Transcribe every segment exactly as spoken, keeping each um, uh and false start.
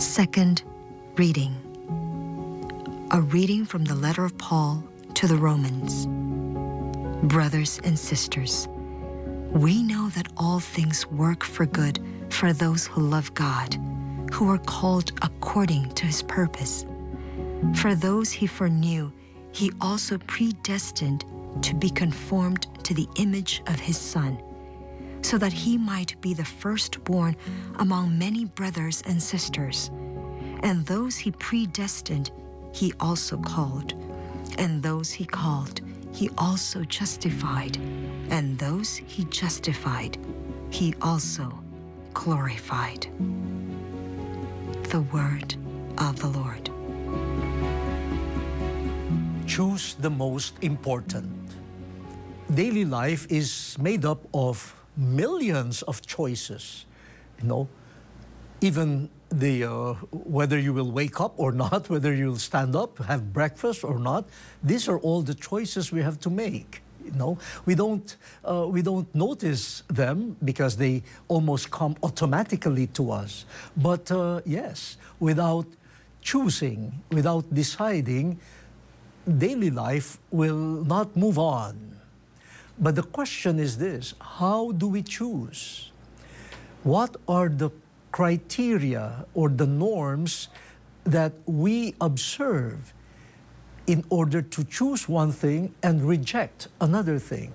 Second reading. A reading from the letter of Paul to the Romans. Brothers and sisters, we know that all things work for good for those who love God, who are called according to his purpose. For those he foreknew, he also predestined to be conformed to the image of his Son, so that he might be the firstborn among many brothers and sisters. And those he predestined, he also called. And those he called, he also justified. And those he justified, he also glorified. The word of the Lord. Choose the most important. Daily life is made up of millions of choices. You know, even the uh, whether you will wake up or not, whether you'll stand up, have breakfast or not, these are all the choices we have to make. You know, we don't uh, we don't notice them because they almost come automatically to us. But uh, yes, without choosing, without deciding, daily life will not move on. But the question is this: how do we choose? What are the criteria or the norms that we observe in order to choose one thing and reject another thing?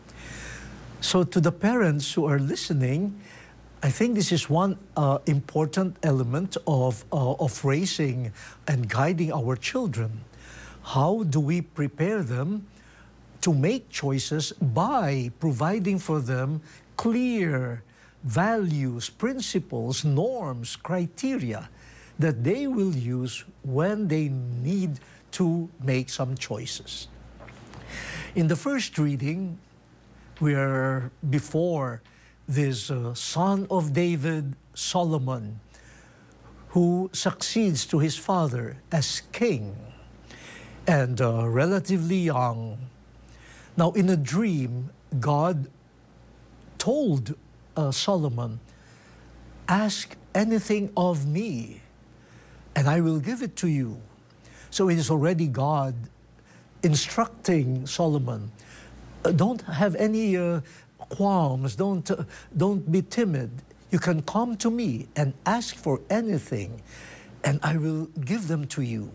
So to the parents who are listening, I think this is one uh, important element of, uh, of raising and guiding our children. How do we prepare them to make choices by providing for them clear values, principles, norms, criteria that they will use when they need to make some choices. In the first reading, we are before this uh, son of David, Solomon, who succeeds to his father as king and uh, relatively young. Now, in a dream, God told uh, Solomon, "Ask anything of me, and I will give it to you." So it is already God instructing Solomon, uh, don't have any uh, qualms, don't, uh, don't be timid. You can come to me and ask for anything, and I will give them to you.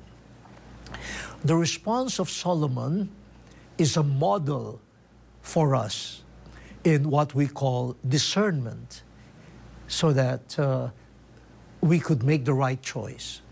The response of Solomon is a model for us in what we call discernment, so that uh, we could make the right choice.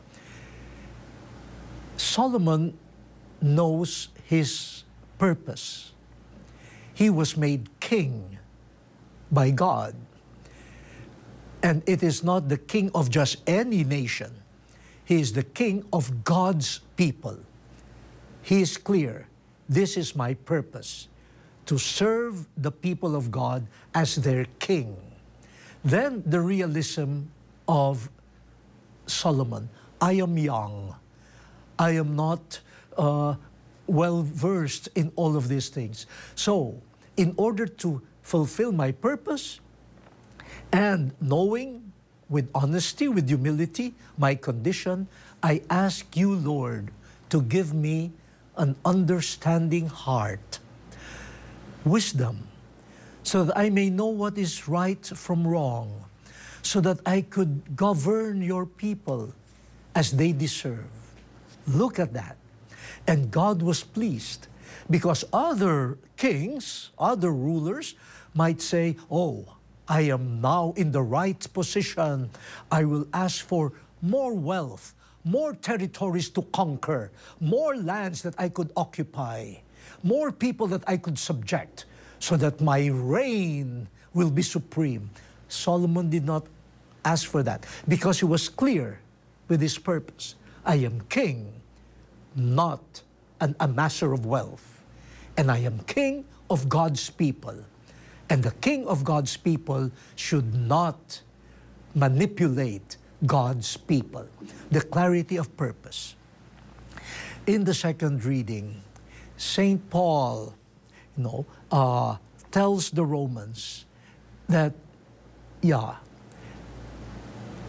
Solomon knows his purpose. He was made king by God. And it is not the king of just any nation. He is the king of God's people. He is clear. This is my purpose, to serve the people of God as their king. Then the realism of Solomon. I am young. I am not uh, well-versed in all of these things. So, in order to fulfill my purpose, and knowing with honesty, with humility, my condition, I ask you, Lord, to give me an understanding heart, wisdom, so that I may know what is right from wrong, so that I could govern your people as they deserve. Look at that. And God was pleased, because other kings, other rulers might say, oh, I am now in the right position. I will ask for more wealth, more territories to conquer, more lands that I could occupy, more people that I could subject, so that my reign will be supreme. Solomon did not ask for that, because he was clear with his purpose. I am king, not an amasser of wealth. And I am king of God's people. And the king of God's people should not manipulate God's people. The clarity of purpose. In the second reading, Saint Paul, you know, uh, tells the Romans that, yeah,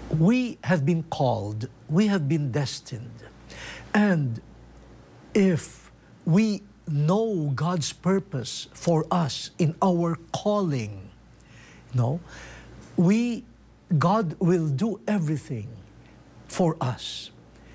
we have been called, we have been destined. And if we know God's purpose for us in our calling, you know, we, God will do everything for us.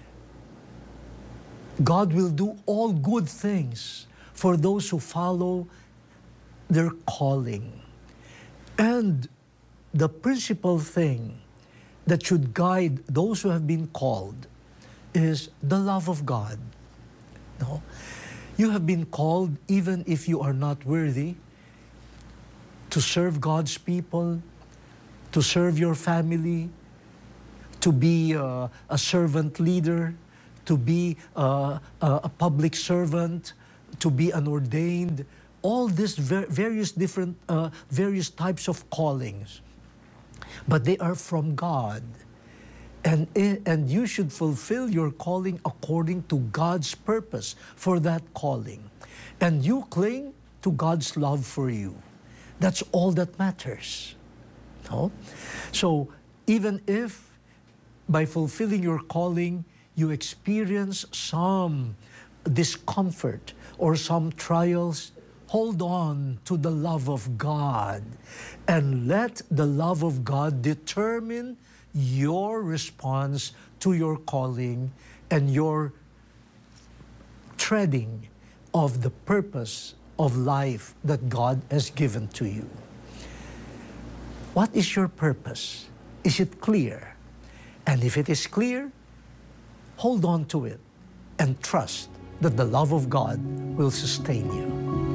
God will do all good things for those who follow their calling. And the principal thing that should guide those who have been called is the love of God. No? You have been called even if you are not worthy to serve God's people, to serve your family, to be a, a servant leader, to be a, a, a public servant, to be an ordained, all these ver various different, uh, various types of callings. But they are from God. And, and you should fulfill your calling according to God's purpose for that calling. And you cling to God's love for you. That's all that matters. No? So even if by fulfilling your calling, you experience some discomfort or some trials, hold on to the love of God and let the love of God determine your response to your calling and your treading of the purpose of life that God has given to you. What is your purpose? Is it clear? And if it is clear, hold on to it and trust that the love of God will sustain you.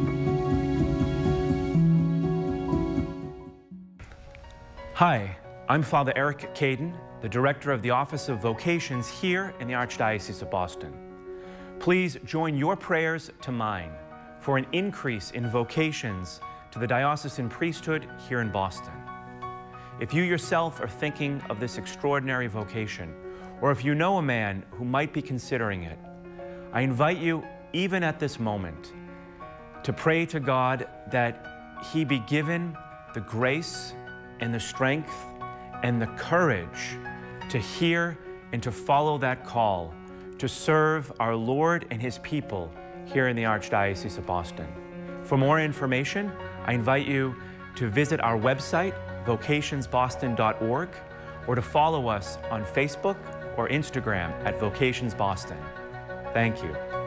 Hi, I'm Father Eric Caden, the Director of the Office of Vocations here in the Archdiocese of Boston. Please join your prayers to mine for an increase in vocations to the diocesan priesthood here in Boston. If you yourself are thinking of this extraordinary vocation, or if you know a man who might be considering it, I invite you, even at this moment, to pray to God that He be given the grace and the strength and the courage to hear and to follow that call to serve our Lord and His people here in the Archdiocese of Boston. For more information, I invite you to visit our website, vocations boston dot org, or to follow us on Facebook or Instagram at Vocations Boston. Thank you.